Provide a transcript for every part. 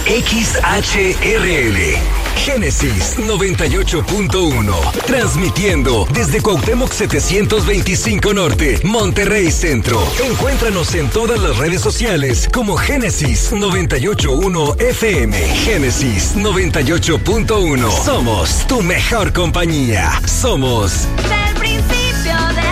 XHRL Génesis 98.1, transmitiendo desde Cuauhtémoc 725 Norte, Monterrey Centro. Encuéntranos en todas las redes sociales como Génesis 98.1 FM. Génesis 98.1. Somos tu mejor compañía. Somos del principio de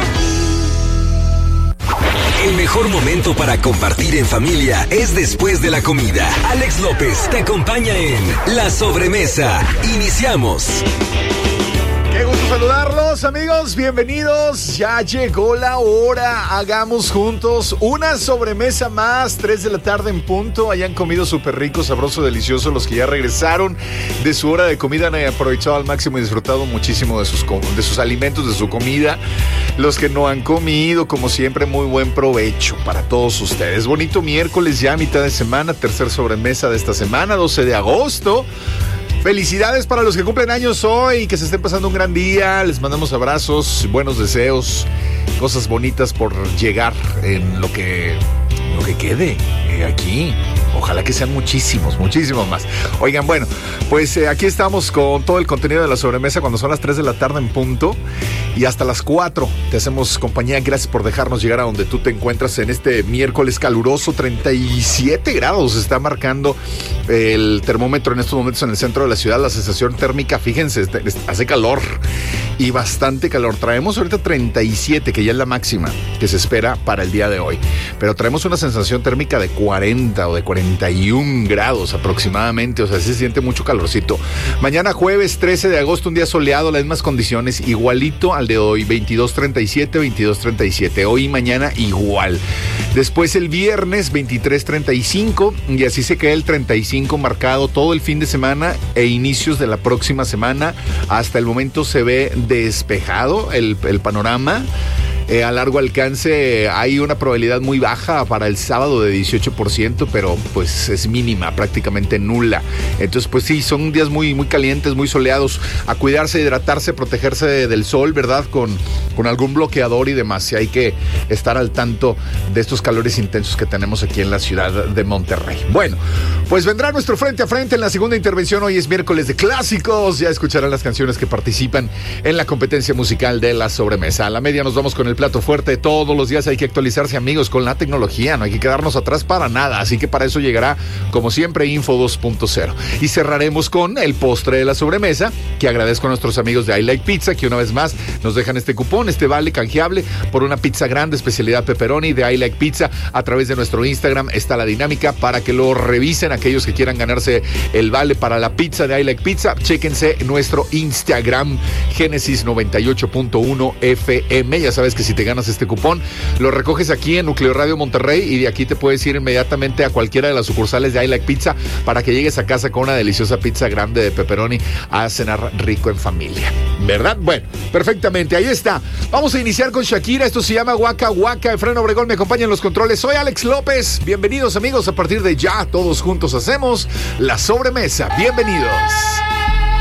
El mejor momento para compartir en familia es después de la comida. Alex López te acompaña en La Sobremesa. Iniciamos. Qué gusto saludarlos, amigos. Bienvenidos. Ya llegó la hora. Hagamos juntos una sobremesa más. 3 de la tarde en punto. Hayan comido súper rico, sabroso, delicioso. Los que ya regresaron de su hora de comida han aprovechado al máximo y disfrutado muchísimo de sus alimentos, de su comida. Los que no han comido, como siempre, muy buen provecho para todos ustedes. Bonito miércoles ya, mitad de semana. Tercer sobremesa de esta semana, 12 de agosto. Felicidades para los que cumplen años hoy, que se estén pasando un gran día. Les mandamos abrazos, buenos deseos, cosas bonitas por llegar en lo que quede aquí. Ojalá que sean muchísimos más. Oigan, bueno, pues aquí estamos con todo el contenido de la sobremesa cuando son las 3 de la tarde en punto y hasta las 4 te hacemos compañía. Gracias por dejarnos llegar a donde tú te encuentras en este miércoles caluroso. 37 grados está marcando el termómetro en estos momentos en el centro de la ciudad. La sensación térmica, fíjense, hace calor y bastante calor. Traemos ahorita 37, que ya es la máxima que se espera para el día de hoy, pero traemos una sensación térmica de 40 o de 41 grados aproximadamente, o sea, se siente mucho calorcito. Mañana jueves 13 de agosto, un día soleado, las mismas condiciones, igualito al de hoy, 22:37, hoy y mañana igual. Después el viernes 23:35 y así se queda el 35 marcado todo el fin de semana e inicios de la próxima semana. Hasta el momento se ve despejado el panorama. A largo alcance hay una probabilidad muy baja para el sábado de 18%, pero pues es mínima, prácticamente nula. Entonces pues sí, son días muy calientes, muy soleados. A cuidarse, hidratarse, protegerse del sol, ¿verdad? Con algún bloqueador y demás. Y hay que estar al tanto de estos calores intensos que tenemos aquí en la ciudad de Monterrey. Bueno, pues vendrá nuestro frente a frente en la segunda intervención. Hoy es miércoles de clásicos. Ya escucharán las canciones que participan en la competencia musical de la sobremesa. A la media nos vamos con el plato fuerte. Todos los días hay que actualizarse, amigos, con la tecnología. No hay que quedarnos atrás para nada. Así que para eso llegará, como siempre, Info 2.0. Y cerraremos con el postre de la sobremesa, que agradezco a nuestros amigos de I Like Pizza, que una vez más nos dejan este cupón, este vale canjeable por una pizza grande, especialidad pepperoni de I Like Pizza. A través de nuestro Instagram está la dinámica para que lo revisen aquellos que quieran ganarse el vale para la pizza de I Like Pizza. Chéquense nuestro Instagram, Génesis 98.1 FM. Ya sabes que si te ganas este cupón, lo recoges aquí en Núcleo Radio Monterrey y de aquí te puedes ir inmediatamente a cualquiera de las sucursales de I Like Pizza para que llegues a casa con una deliciosa pizza grande de pepperoni a cenar rico en familia, ¿verdad? Bueno, perfectamente, ahí está. Vamos a iniciar con Shakira. Esto se llama Waka Waka. Efraín Obregón me acompaña en los controles. Soy Alex López. Bienvenidos, amigos. A partir de ya, todos juntos hacemos la sobremesa. Bienvenidos.